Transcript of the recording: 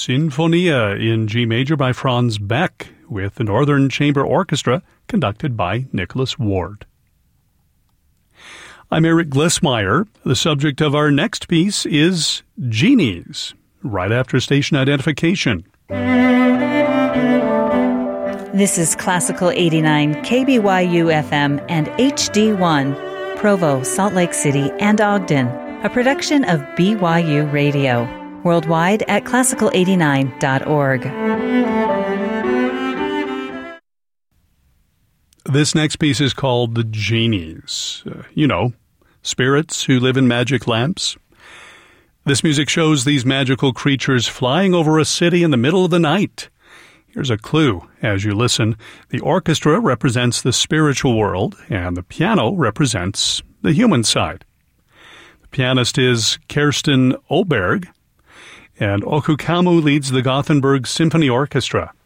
Sinfonia in G major by Franz Beck, with the Northern Chamber Orchestra conducted by Nicholas Ward. I'm Eric Glissmeyer. The subject of our next piece is Genies, right after station identification. This is Classical 89, KBYU FM and HD1, Provo, Salt Lake City, and Ogden, a production of BYU Radio. Worldwide at classical89.org. This next piece is called The Genies. Spirits who live in magic lamps. This music shows these magical creatures flying over a city in the middle of the night. Here's a clue as you listen. The orchestra represents the spiritual world, and the piano represents the human side. The pianist is Kerstin Oberg, and Okukamu leads the Gothenburg Symphony Orchestra.